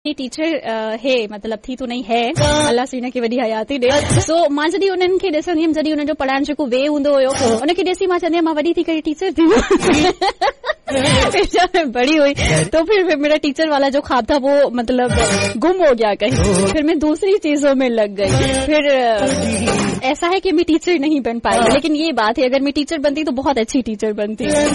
Teacher है मतलब थी तो नहीं है अल्लाह सीना की वॾी हयाती ॾे सो मां जॾहिं उन्हनि खे ॾिसंदी हुयमि जॾहिं उन्हनि जो पढ़ाइण जेको वे हूंदो हुयो उनखे ॾिसी मां चवंदी मां वॾी थी करे टीचर थी जब बड़ी हुई तो फिर मेरा टीचर वाला जो ख्वाब था वो मतलब गुम हो गया कहीं। फिर मैं दूसरी चीजों में लग गई। फिर ऐसा है कि मैं टीचर नहीं बन पाई, लेकिन ये बात है अगर मैं टीचर बनती तो बहुत अच्छी टीचर बनती।